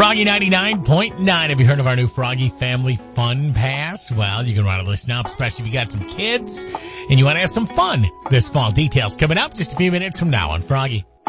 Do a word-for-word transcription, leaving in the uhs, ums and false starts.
Froggy ninety-nine point nine. Have you heard of our new Froggy Family Fun Pass? Well, you can want to listen up, especially if you got some kids and you want to have some fun this fall. Details coming up just a few minutes from now on Froggy.